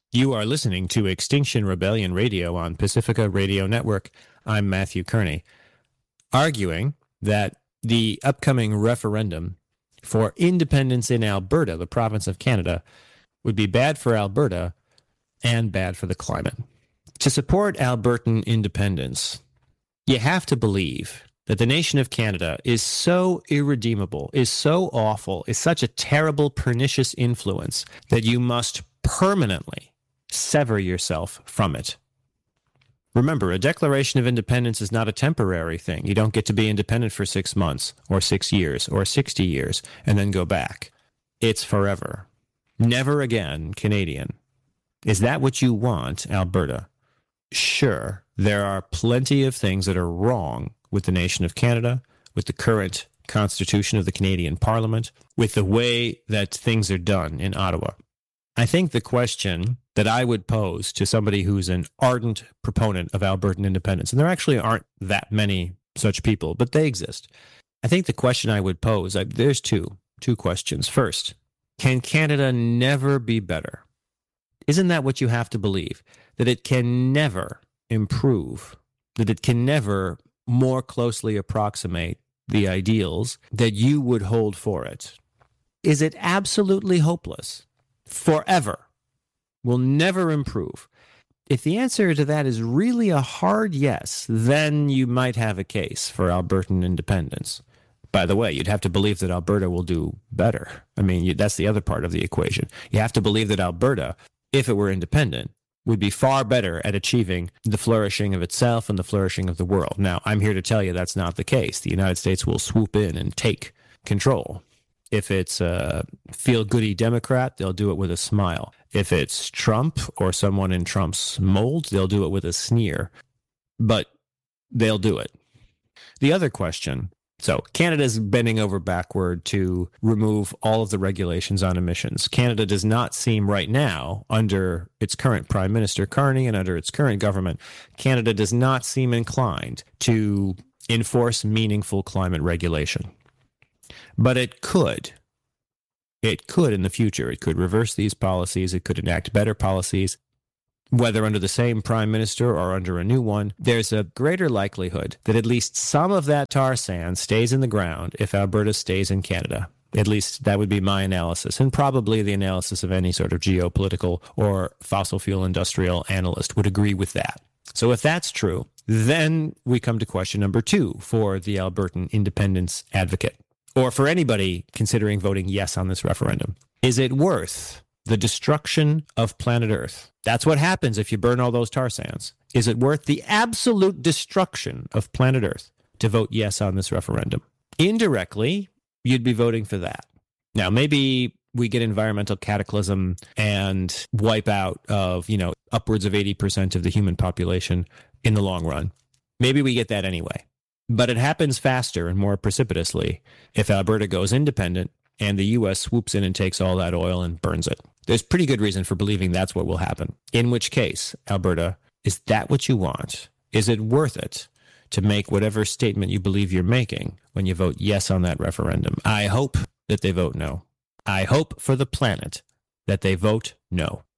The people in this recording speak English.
You are listening to Extinction Rebellion Radio on Pacifica Radio Network. I'm Matthew Kearney, arguing that the upcoming referendum for independence in Alberta, the province of Canada, would be bad for Alberta and bad for the climate. To support Albertan independence, you have to believe that the nation of Canada is so irredeemable, is so awful, is such a terrible, pernicious influence that you must permanently sever yourself from it. Remember, a Declaration of Independence is not a temporary thing. You don't get to be independent for 6 months or 6 years or 60 years and then go back. It's forever. Never again Canadian. Is that what you want, Alberta? Sure, there are plenty of things that are wrong with the nation of Canada, with the current constitution of the Canadian Parliament, with the way that things are done in Ottawa. I think the question that I would pose to somebody who's an ardent proponent of Albertan independence, and there actually aren't that many such people, but they exist. I think the question I would pose, there's two questions. First, can Canada never be better? Isn't that what you have to believe? That it can never improve, that it can never more closely approximate the ideals that you would hold for it? Is it absolutely hopeless? Forever? Will never improve? If the answer to that is really a hard yes, then you might have a case for Albertan independence. By the way, you'd have to believe that Alberta will do better. I mean, that's the other part of the equation. You have to believe that Alberta, if it were independent, would be far better at achieving the flourishing of itself and the flourishing of the world. Now, I'm here to tell you that's not the case. The United States will swoop in and take control. If it's a feel-goody Democrat, they'll do it with a smile. If it's Trump or someone in Trump's mold, they'll do it with a sneer. But they'll do it. The other question, so Canada's bending over backward to remove all of the regulations on emissions. Canada does not seem right now, under its current Prime Minister Carney and under its current government, Canada does not seem inclined to enforce meaningful climate regulation. But it could. It could in the future. It could reverse these policies. It could enact better policies. Whether under the same prime minister or under a new one, there's a greater likelihood that at least some of that tar sand stays in the ground if Alberta stays in Canada. At least that would be my analysis, and probably the analysis of any sort of geopolitical or fossil fuel industrial analyst would agree with that. So if that's true, then we come to question number 2 for the Albertan independence advocate, or for anybody considering voting yes on this referendum. Is it worth the destruction of planet Earth? That's what happens if you burn all those tar sands. Is it worth the absolute destruction of planet Earth to vote yes on this referendum? Indirectly, you'd be voting for that. Now, maybe we get environmental cataclysm and wipe out of, upwards of 80% of the human population in the long run. Maybe we get that anyway. But it happens faster and more precipitously if Alberta goes independent and the U.S. swoops in and takes all that oil and burns it. There's pretty good reason for believing that's what will happen. In which case, Alberta, is that what you want? Is it worth it to make whatever statement you believe you're making when you vote yes on that referendum? I hope that they vote no. I hope for the planet that they vote no.